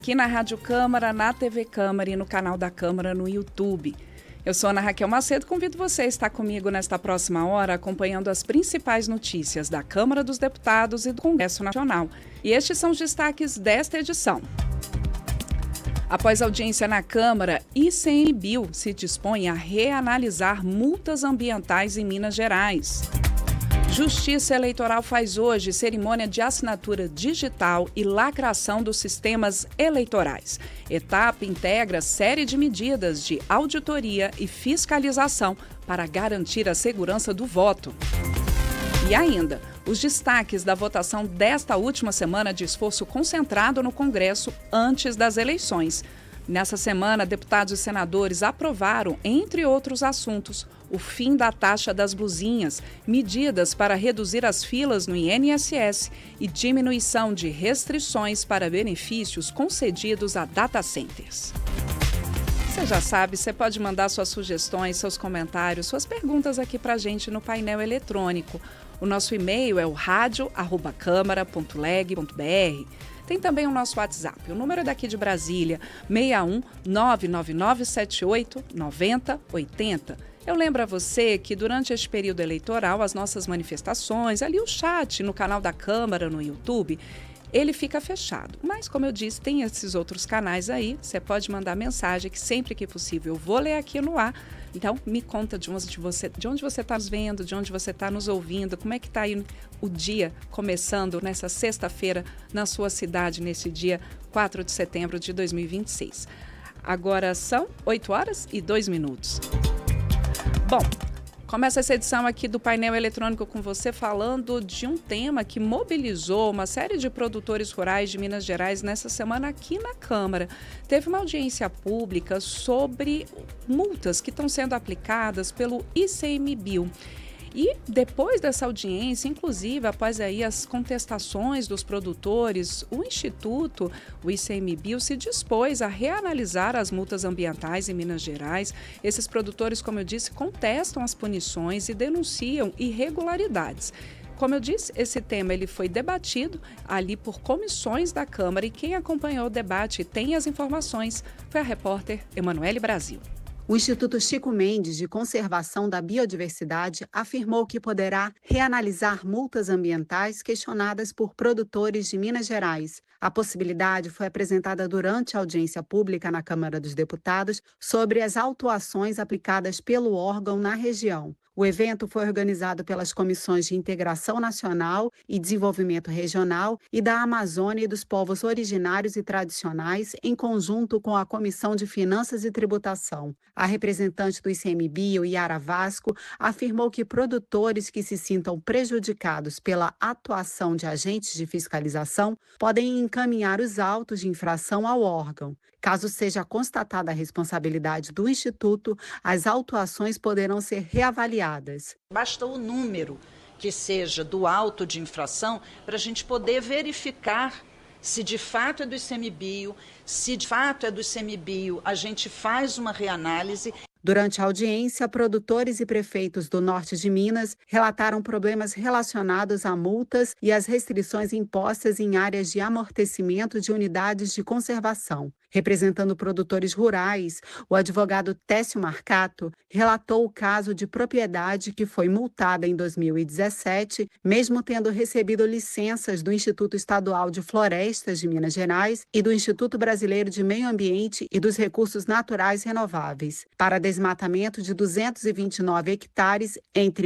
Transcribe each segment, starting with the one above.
Aqui na Rádio Câmara, na TV Câmara e no canal da Câmara no YouTube. Eu sou Ana Raquel Macedo, convido você a estar comigo nesta próxima hora acompanhando as principais notícias da Câmara dos Deputados e do Congresso Nacional. E estes são os destaques desta edição. Após audiência na Câmara, ICMBio se dispõe a reanalisar multas ambientais em Minas Gerais. Justiça Eleitoral faz hoje cerimônia de assinatura digital e lacração dos sistemas eleitorais. Etapa integra série de medidas de auditoria e fiscalização para garantir a segurança do voto. E ainda, os destaques da votação desta última semana de esforço concentrado no Congresso antes das eleições. Nessa semana, deputados e senadores aprovaram, entre outros assuntos, o fim da taxa das blusinhas, medidas para reduzir as filas no INSS e diminuição de restrições para benefícios concedidos a data centers. Você já sabe, você pode mandar suas sugestões, seus comentários, suas perguntas aqui para a gente no painel eletrônico. O nosso e-mail é o radio@câmara.leg.br. Tem também o nosso WhatsApp, o número daqui de Brasília, 61 99978 9080. Eu lembro a você que durante este período eleitoral, as nossas manifestações, ali o chat no canal da Câmara, no YouTube, ele fica fechado. Mas, como eu disse, tem esses outros canais aí, você pode mandar mensagem que sempre que possível eu vou ler aqui no ar. Então, me conta de onde você está nos vendo, de onde você está nos ouvindo, como é que está aí o dia começando nessa sexta-feira na sua cidade, nesse dia 4 de setembro de 2026. Agora são 8h02. Bom, começa essa edição aqui do painel eletrônico com você falando de um tema que mobilizou uma série de produtores rurais de Minas Gerais nessa semana aqui na Câmara. Teve uma audiência pública sobre multas que estão sendo aplicadas pelo ICMBio. E depois dessa audiência, inclusive após aí as contestações dos produtores, o Instituto, o ICMBio, se dispôs a reanalisar as multas ambientais em Minas Gerais. Esses produtores, como eu disse, contestam as punições e denunciam irregularidades. Como eu disse, esse tema ele foi debatido ali por comissões da Câmara e quem acompanhou o debate e tem as informações foi a repórter Emanuele Brasil. O Instituto Chico Mendes de Conservação da Biodiversidade afirmou que poderá reanalisar multas ambientais questionadas por produtores de Minas Gerais. A possibilidade foi apresentada durante a audiência pública na Câmara dos Deputados sobre as autuações aplicadas pelo órgão na região. O evento foi organizado pelas Comissões de Integração Nacional e Desenvolvimento Regional e da Amazônia e dos Povos Originários e Tradicionais, em conjunto com a Comissão de Finanças e Tributação. A representante do ICMBio, Yara Vasco, afirmou que produtores que se sintam prejudicados pela atuação de agentes de fiscalização podem encaminhar os autos de infração ao órgão. Caso seja constatada a responsabilidade do Instituto, as autuações poderão ser reavaliadas. Basta o número que seja do auto de infração para a gente poder verificar se de fato é do ICMBio, se de fato é do ICMBio, a gente faz uma reanálise. Durante a audiência, produtores e prefeitos do norte de Minas relataram problemas relacionados a multas e as restrições impostas em áreas de amortecimento de unidades de conservação. Representando produtores rurais, o advogado Técio Marcato relatou o caso de propriedade que foi multada em 2017, mesmo tendo recebido licenças do Instituto Estadual de Florestas de Minas Gerais e do Instituto Brasileiro de Meio Ambiente e dos Recursos Naturais Renováveis, para desmatamento de 229 hectares entre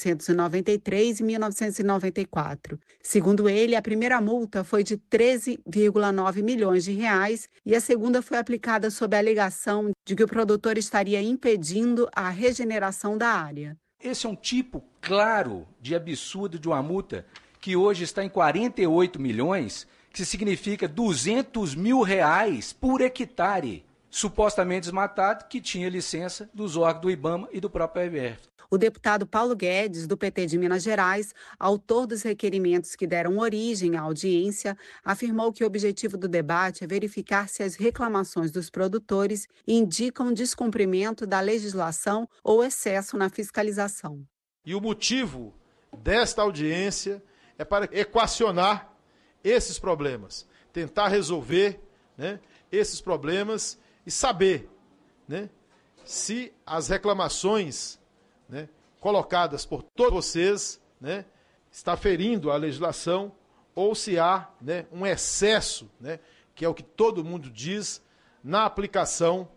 1993 e 1994. Segundo ele, a primeira multa foi de 13,9 milhões de reais e a segunda foi aplicada sob a alegação de que o produtor estaria impedindo a regeneração da área. Esse é um tipo claro de absurdo de uma multa que hoje está em 48 milhões, que significa 200 mil reais por hectare, supostamente desmatado, que tinha licença dos órgãos do IBAMA e do próprio EBR. O deputado Paulo Guedes, do PT de Minas Gerais, autor dos requerimentos que deram origem à audiência, afirmou que o objetivo do debate é verificar se as reclamações dos produtores indicam descumprimento da legislação ou excesso na fiscalização. E o motivo desta audiência é para equacionar esses problemas, tentar resolver né, esses problemas e saber, né, se as reclamações, né, colocadas por todos vocês, né, está ferindo a legislação ou se há, né, um excesso, né, que é o que todo mundo diz, na aplicação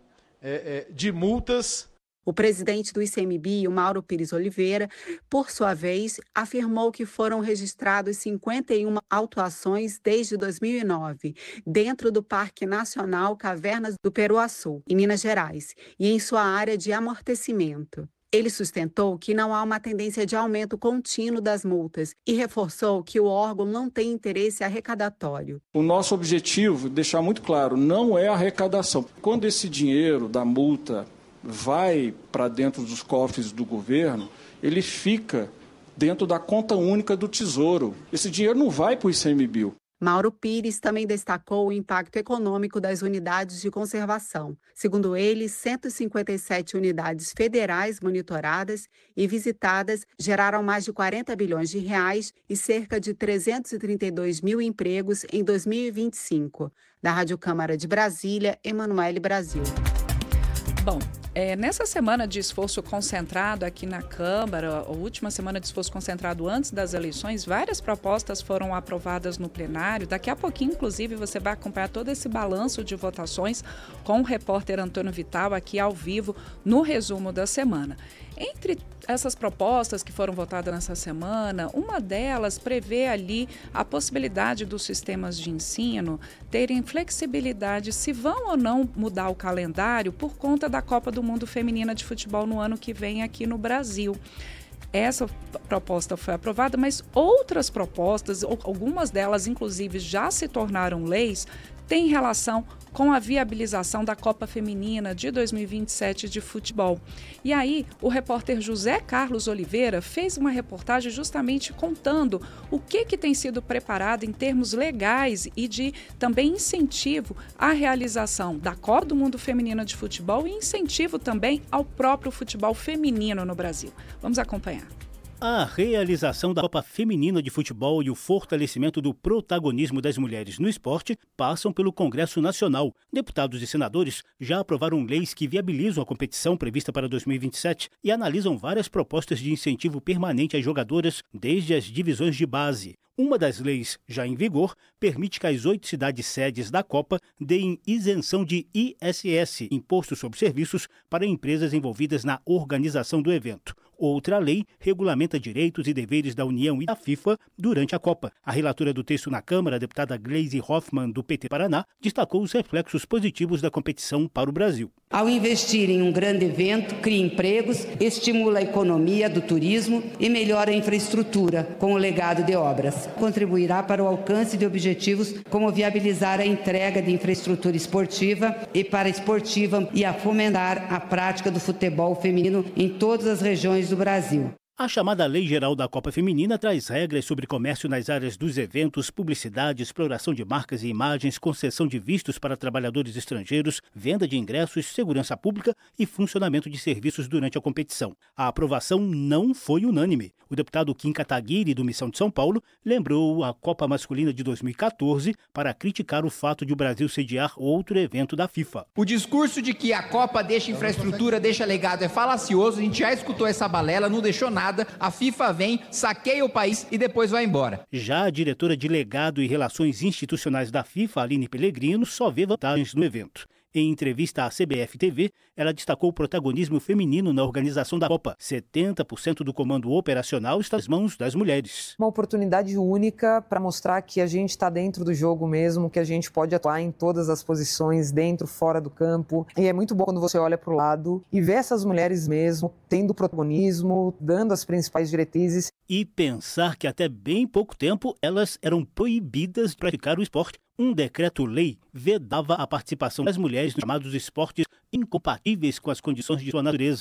de multas. O presidente do ICMBio, Mauro Pires Oliveira, por sua vez, afirmou que foram registrados 51 autuações desde 2009, dentro do Parque Nacional Cavernas do Peruaçu, em Minas Gerais, e em sua área de amortecimento. Ele sustentou que não há uma tendência de aumento contínuo das multas e reforçou que o órgão não tem interesse arrecadatório. O nosso objetivo, deixar muito claro, não é arrecadação. Quando esse dinheiro da multa vai para dentro dos cofres do governo, ele fica dentro da conta única do Tesouro. Esse dinheiro não vai para o ICMBio. Mauro Pires também destacou o impacto econômico das unidades de conservação. Segundo ele, 157 unidades federais monitoradas e visitadas geraram mais de 40 bilhões de reais e cerca de 332 mil empregos em 2025. Da Rádio Câmara de Brasília, Emanuele Brasil. Bom, nessa semana de esforço concentrado aqui na Câmara, a última semana de esforço concentrado antes das eleições, várias propostas foram aprovadas no plenário. Daqui a pouquinho, inclusive, você vai acompanhar todo esse balanço de votações com o repórter Antônio Vital aqui ao vivo no resumo da semana. Entre essas propostas que foram votadas nessa semana, uma delas prevê ali a possibilidade dos sistemas de ensino terem flexibilidade se vão ou não mudar o calendário por conta da Copa do Mundo Feminina de Futebol no ano que vem aqui no Brasil. Essa proposta foi aprovada, mas outras propostas, algumas delas inclusive já se tornaram leis, têm relação com a viabilização da Copa Feminina de 2027 de futebol. E aí, o repórter José Carlos Oliveira fez uma reportagem justamente contando o que tem sido preparado em termos legais e de também incentivo à realização da Copa do Mundo Feminina de Futebol e incentivo também ao próprio futebol feminino no Brasil. Vamos acompanhar. A realização da Copa Feminina de Futebol e o fortalecimento do protagonismo das mulheres no esporte passam pelo Congresso Nacional. Deputados e senadores já aprovaram leis que viabilizam a competição prevista para 2027 e analisam várias propostas de incentivo permanente às jogadoras desde as divisões de base. Uma das leis, já em vigor, permite que as 8 cidades sedes da Copa deem isenção de ISS, Imposto sobre Serviços, para empresas envolvidas na organização do evento. Outra lei regulamenta direitos e deveres da União e da FIFA durante a Copa. A relatora do texto na Câmara, a deputada Gleisi Hoffmann, do PT Paraná, destacou os reflexos positivos da competição para o Brasil. Ao investir em um grande evento, cria empregos, estimula a economia do turismo e melhora a infraestrutura com o legado de obras. Contribuirá para o alcance de objetivos como viabilizar a entrega de infraestrutura esportiva e paraesportiva e a fomentar a prática do futebol feminino em todas as regiões do Brasil. A chamada Lei Geral da Copa Feminina traz regras sobre comércio nas áreas dos eventos, publicidade, exploração de marcas e imagens, concessão de vistos para trabalhadores estrangeiros, venda de ingressos, segurança pública e funcionamento de serviços durante a competição. A aprovação não foi unânime. O deputado Kim Kataguiri, do Missão de São Paulo, lembrou a Copa Masculina de 2014 para criticar o fato de o Brasil sediar outro evento da FIFA. O discurso de que a Copa deixa infraestrutura, deixa legado é falacioso, a gente já escutou essa balela, não deixou nada. A FIFA vem, saqueia o país e depois vai embora. Já a diretora de Legado e Relações Institucionais da FIFA, Aline Pellegrino, só vê vantagens no evento. Em entrevista à CBF TV, ela destacou o protagonismo feminino na organização da Copa. 70% do comando operacional está nas mãos das mulheres. Uma oportunidade única para mostrar que a gente está dentro do jogo mesmo, que a gente pode atuar em todas as posições, dentro, fora do campo. E é muito bom quando você olha para o lado e vê essas mulheres mesmo tendo protagonismo, dando as principais diretrizes. E pensar que até bem pouco tempo elas eram proibidas de praticar o esporte. Um decreto-lei vedava a participação das mulheres nos chamados esportes incompatíveis com as condições de sua natureza.